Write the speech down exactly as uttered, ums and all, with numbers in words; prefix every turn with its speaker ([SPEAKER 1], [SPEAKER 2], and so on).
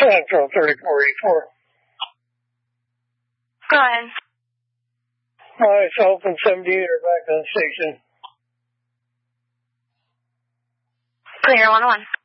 [SPEAKER 1] Central thirty-four eighty-four.
[SPEAKER 2] Go ahead.
[SPEAKER 1] All right, so open seventy-eight are back on the station.
[SPEAKER 2] Clear one oh one.